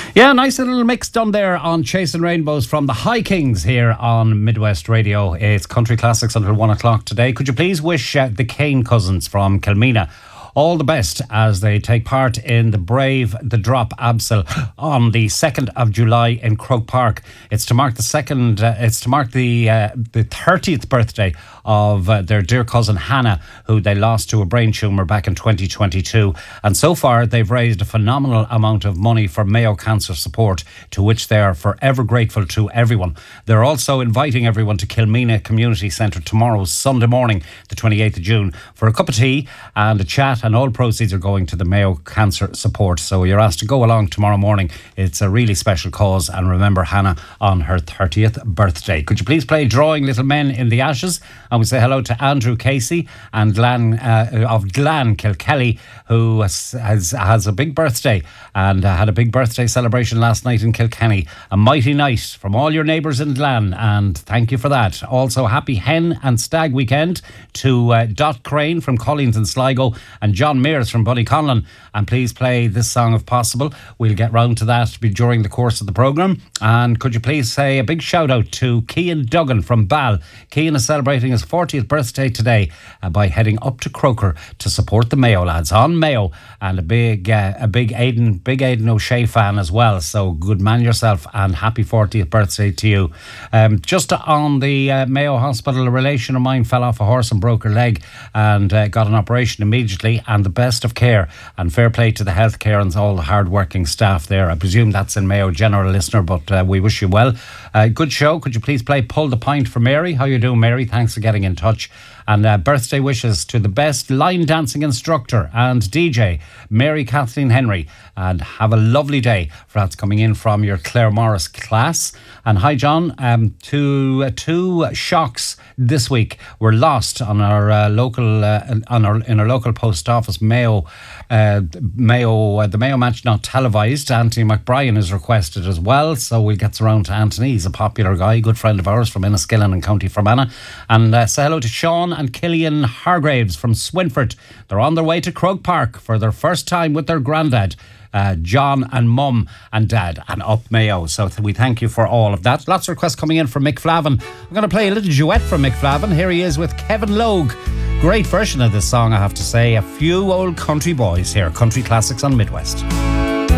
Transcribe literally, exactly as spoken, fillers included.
Yeah, nice little mix done there on Chasing Rainbows from the High Kings here on Midwest Radio. It's Country Classics until one o'clock today. Could you please wish uh, the Kane cousins from Kilmena all the best as they take part in the Brave the Drop Absel on the second of July in Croke Park. It's to mark the second, uh, it's to mark the uh, the thirtieth birthday of uh, their dear cousin Hannah, who they lost to a brain tumour back in twenty twenty-two. And so far, they've raised a phenomenal amount of money for Mayo Cancer Support, to which they are forever grateful to everyone. They're also inviting everyone to Kilmena Community Centre tomorrow, Sunday morning, the twenty-eighth of June, for a cup of tea and a chat, and all proceeds are going to the Mayo Cancer Support. So you're asked to go along tomorrow morning. It's a really special cause, and remember Hannah on her thirtieth birthday. Could you please play Drawing Little Men in the Ashes? And we say hello to Andrew Casey and Glan uh, of Glan Kilkelly, who has, has has a big birthday and uh, had a big birthday celebration last night in Kilkenny. A mighty night from all your neighbours in Glan, and thank you for that. Also, happy Hen and Stag weekend to uh, Dot Crane from Collins and Sligo and John Mears from Bunnyconlon. And please play this song if possible. We'll get round to that during the course of the programme. And could you please say a big shout out to Cian Duggan from Bal. Cian is celebrating his fortieth birthday today uh, by heading up to Croker to support the Mayo lads on Mayo, and a big uh, a big Aidan big Aidan O'Shea fan as well. So good man yourself, and happy fortieth birthday to you. Um, just on the uh, Mayo Hospital, a relation of mine fell off a horse and broke her leg and uh, got an operation immediately, and the best of care and fair play to the healthcare and all the hard working staff there. I presume that's in Mayo General, listener, but uh, we wish you well. Uh, good show. Could you please play Pull the Pint for Mary? How you doing, Mary? Thanks for getting in touch. And uh, birthday wishes to the best line dancing instructor and D J, Mary Kathleen Henry. And have a lovely day. That's coming in from your Claire Morris class. And hi, John. Um, two uh, two shocks this week were lost on our uh, local uh, on our in our local post office. Mayo, uh, Mayo, uh, the Mayo match not televised. Anthony McBrien is requested as well, so we'll get around to Anthony. He's a popular guy, good friend of ours from Enniskillen and County Fermanagh. And uh, say hello to Sean and Killian Hargraves from Swinford. They're on their way to Croke Park for their first time with their granddad, Uh, John and Mum and Dad, and up Mayo. So th- we thank you for all of that. Lots of requests coming in from Mick Flavin. I'm going to play a little duet from Mick Flavin. Here he is with Kevin Logue. Great version of this song, I have to say. A few old country boys here. Country Classics on Midwest.